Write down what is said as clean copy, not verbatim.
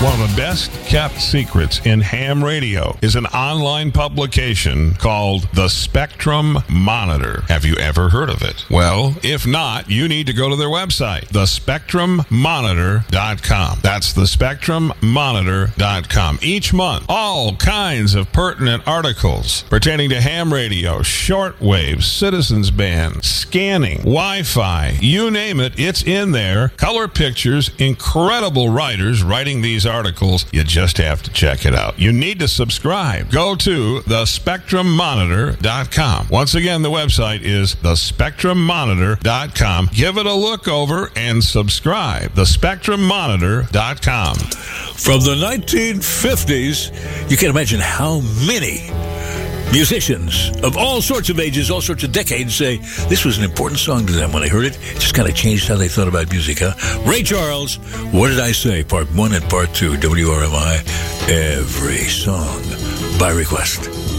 One of the best kept secrets in ham radio is an online publication called The Spectrum Monitor. Have you ever heard of it? Well, if not, you need to go to their website, thespectrummonitor.com. That's thespectrummonitor.com. Each month, all kinds of pertinent articles pertaining to ham radio, shortwave, citizens band, scanning, Wi-Fi, you name it, it's in there. Color pictures, incredible writers writing these articles. You just have to check it out. You need to subscribe. Go to thespectrummonitor.com. Once again, the website is thespectrummonitor.com. Give it a look over and subscribe. Thespectrummonitor.com. From the 1950s, you can imagine how many musicians of all sorts of ages, all sorts of decades say this was an important song to them. When they heard it, it just kind of changed how they thought about music, huh? Ray Charles, What Did I Say? Part 1 and Part 2, WRMI, every song by request.